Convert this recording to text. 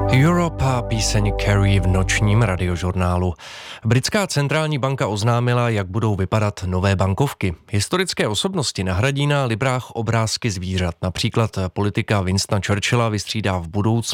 Europa, píseň Carrie v nočním radiožurnálu. Britská centrální banka oznámila, jak budou vypadat nové bankovky. Historické osobnosti nahradí na librách obrázky zvířat. Například politika Winstona Churchilla vystřídá v